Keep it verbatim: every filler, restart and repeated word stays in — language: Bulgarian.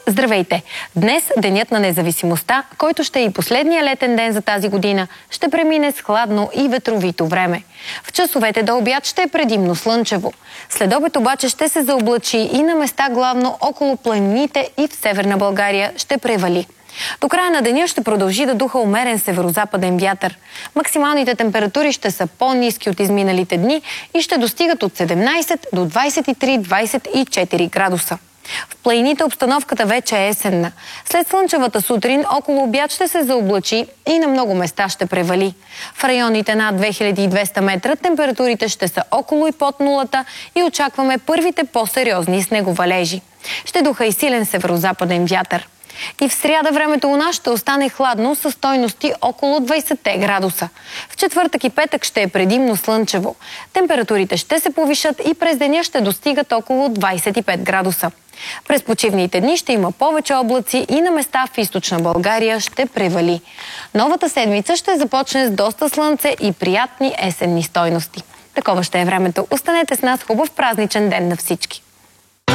Здравейте! Днес, Денят на независимостта, който ще е и последния летен ден за тази година, ще премине с хладно и ветровито време. В часовете до обяд ще е предимно слънчево. След обед обаче ще се заоблачи и на места главно около планините и в Северна България ще превали. До края на деня ще продължи да духа умерен северозападен вятър. Максималните температури ще са по-ниски от изминалите дни и ще достигат от седемнайсет до двайсет и три - двайсет и четири градуса. В планините обстановката вече е есенна. След слънчевата сутрин около обяд ще се заоблачи и на много места ще превали. В районите над две хиляди и двеста метра температурите ще са около и под нулата и очакваме първите по-сериозни снеговалежи. Ще духа и силен северозападен вятър. И в сряда времето у нас ще остане хладно със стойности около двайсет градуса. В четвъртък и петък ще е предимно слънчево. Температурите ще се повишат и през деня ще достигат около двайсет и пет градуса. През почивните дни ще има повече облаци и на места в източна България ще превали. Новата седмица ще започне с доста слънце и приятни есенни стойности. Такова ще е времето. Останете с нас, хубав празничен ден на всички!